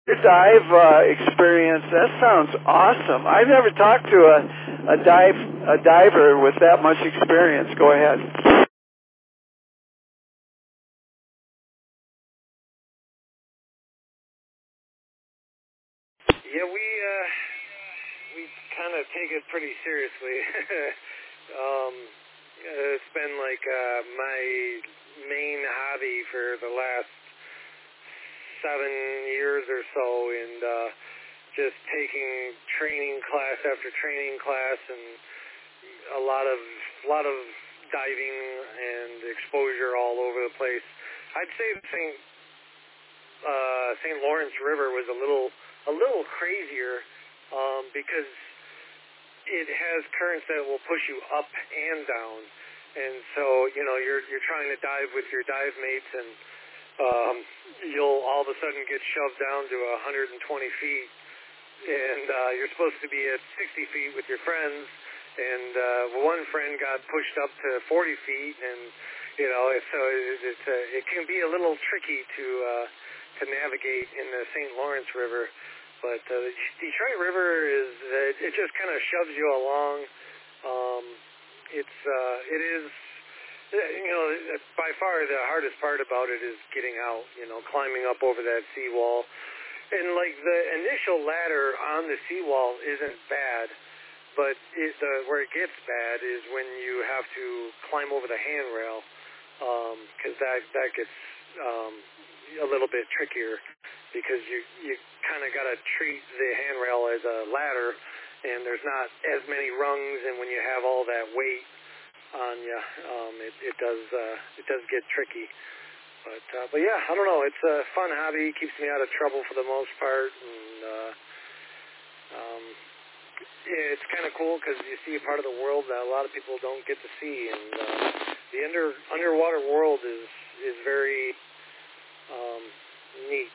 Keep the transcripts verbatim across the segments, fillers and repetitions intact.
Your dive uh, experience, that sounds awesome. I've never talked to a, a dive a diver with that much experience. Go ahead. Yeah, we uh, we kind of take it pretty seriously. um, it's been like uh, my main hobby for the last seven years or so, and uh, just taking training class after training class, and a lot of lot of diving and exposure all over the place. I'd say Saint uh, Saint Lawrence River was a little a little crazier um, because it has currents that will push you up and down, and so you know you're you're trying to dive with your dive mates, and um, you'll all of a sudden get shoved down to one hundred twenty feet, and uh, you're supposed to be at sixty feet with your friends, and uh, one friend got pushed up to forty feet, and you know it's, so it, it's a, it can be a little tricky to uh, to navigate in the Saint Lawrence River. But uh, the Detroit River is, uh, it just kind of shoves you along. Um, it's, uh, it is, you know, by far the hardest part about it is getting out, you know, climbing up over that seawall. And, like, the initial ladder on the seawall isn't bad, but it, uh, where it gets bad is when you have to climb over the handrail, because um, that, that gets um, a little bit trickier. Because you you kind of got to treat the handrail as a ladder, and there's not as many rungs, and when you have all that weight on you, um, it it does uh, it does get tricky. But uh, but yeah, I don't know. It's a fun hobby. Keeps me out of trouble for the most part, and uh, um, it's kind of cool because you see a part of the world that a lot of people don't get to see, and uh, the under underwater world is is very um, neat.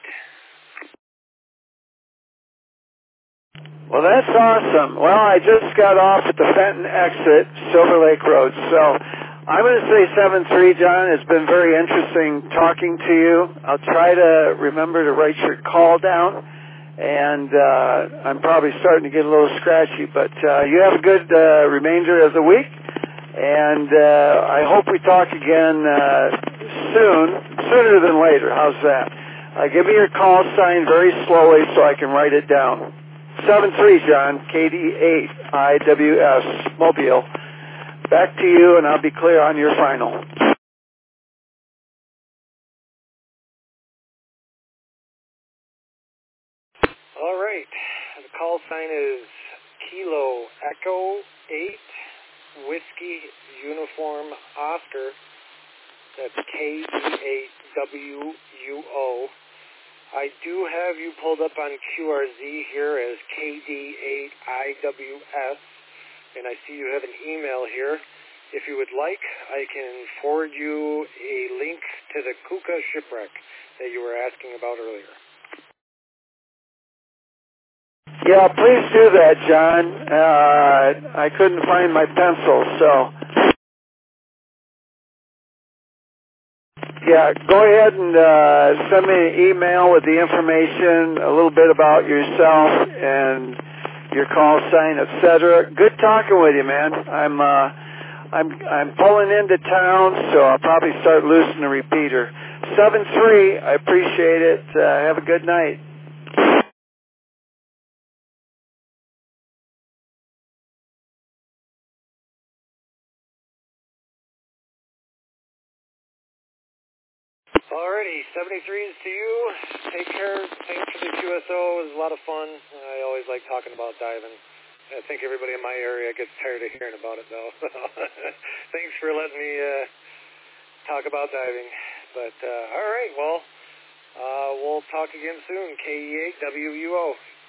Well, that's awesome. Well, I just got off at the Fenton exit, Silver Lake Road. So I'm going to say seven three, John. It's been very interesting talking to you. I'll try to remember to write your call down. And uh, I'm probably starting to get a little scratchy. But uh, you have a good uh, remainder of the week. And uh, I hope we talk again uh, soon, sooner than later. How's that? Uh, give me your call sign very slowly so I can write it down. seven three, John, K D eight I W S, Mobile. Back to you, and I'll be clear on your final. All right. The call sign is Kilo Echo eight Whiskey Uniform Oscar. That's K D eight W U O. I do have you pulled up on Q R Z here as K D eight I W S, and I see you have an email here. If you would like, I can forward you a link to the Kuka shipwreck that you were asking about earlier. Yeah, please do that, John. Uh, I couldn't find my pencil, so... Yeah, go ahead and uh, send me an email with the information, a little bit about yourself and your call sign, et cetera. Good talking with you, man. I'm uh, I'm I'm pulling into town, so I'll probably start loosing the repeater. Seven three, I appreciate it. Uh, have a good night. Alrighty, seventy-threes to you. Take care. Thanks for the Q S O. It was a lot of fun. I always like talking about diving. I think everybody in my area gets tired of hearing about it, though. Thanks for letting me uh, talk about diving. But, uh, all right, well, uh, we'll talk again soon. K E eight W U O.